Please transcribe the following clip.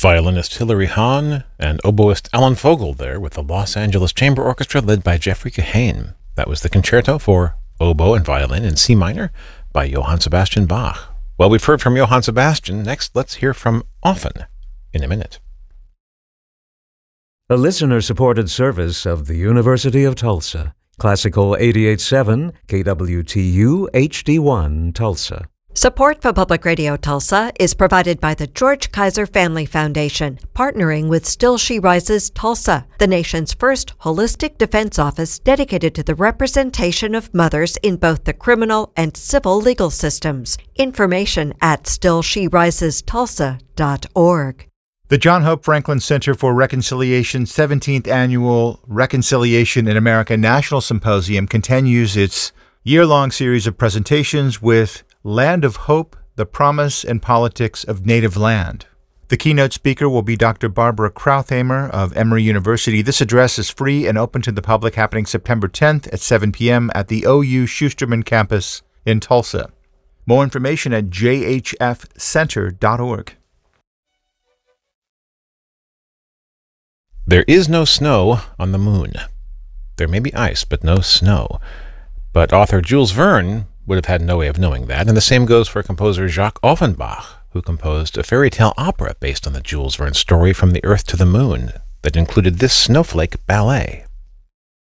Violinist Hilary Hahn and oboist Alan Fogel there with the Los Angeles Chamber Orchestra led by Jeffrey Kahane. That was the concerto for oboe and violin in C minor by Johann Sebastian Bach. Well, we've heard from Johann Sebastian. Next, let's hear from Often in a minute. A listener-supported service of the University of Tulsa. Classical 88.7 KWTU HD1 Tulsa. Support for Public Radio Tulsa is provided by the George Kaiser Family Foundation, partnering with Still She Rises Tulsa, the nation's first holistic defense office dedicated to the representation of mothers in both the criminal and civil legal systems. Information at stillsherisestulsa.org. The John Hope Franklin Center for Reconciliation's 17th Annual Reconciliation in America National Symposium continues its year-long series of presentations with Land of Hope, the Promise and Politics of Native Land. The keynote speaker will be Dr. Barbara Krauthamer of Emory University. This address is free and open to the public, happening September 10th at 7 p.m. at the OU Schusterman campus in Tulsa. More information at jhfcenter.org. There is no snow on the moon. There may be ice, but no snow. But author Jules Verne would have had no way of knowing that, and the same goes for composer Jacques Offenbach, who composed a fairy tale opera based on the Jules Verne story From the Earth to the Moon that included this snowflake ballet.